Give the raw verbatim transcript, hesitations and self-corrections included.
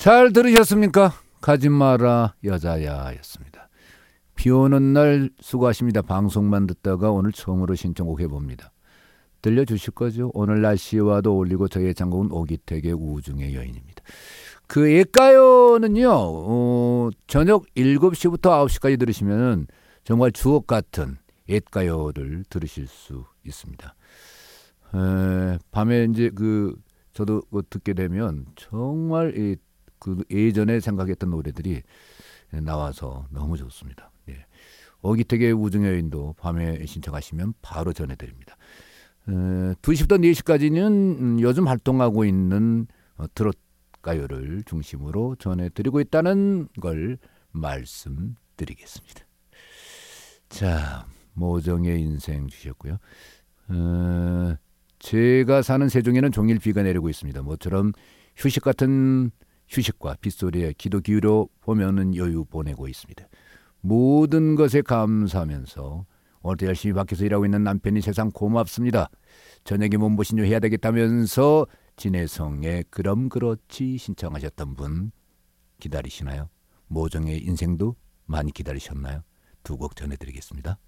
잘 들으셨습니까? 가지 마라 여자야 였습니다. 비 오는 날 수고하십니다. 방송만 듣다가 오늘 처음으로 신청곡 해봅니다. 들려주실 거죠? 오늘 날씨와도 어울리고 저의 장곡은 오기택의 우중의 여인입니다. 그 옛가요는요, 어, 저녁 일곱 시부터 아홉 시까지 들으시면 정말 주옥 같은 옛가요를 들으실 수 있습니다. 에, 밤에 이제 그 저도 듣게 되면 정말 이, 그 예전에 생각했던 노래들이 나와서 너무 좋습니다. 예. 오기택의 우중의 여인도 밤에 신청하시면 바로 전해드립니다. 에, 두 시부터 네 시까지는 요즘 활동하고 있는 트로트 가요를 중심으로 전해드리고 있다는 걸 말씀드리겠습니다. 자, 모정의 인생 주셨고요. 어, 제가 사는 세종에는 종일 비가 내리고 있습니다. 모처럼 휴식 같은 휴식과 빗소리에 기도 기울여 보면은 여유 보내고 있습니다. 모든 것에 감사하면서 오늘도 열심히 밖에서 일하고 있는 남편이 세상 고맙습니다. 저녁에 몸보신료 해야 되겠다면서 진혜성의 그럼 그렇지 신청하셨던 분 기다리시나요? 모정의 인생도 많이 기다리셨나요? 두 곡 전해드리겠습니다.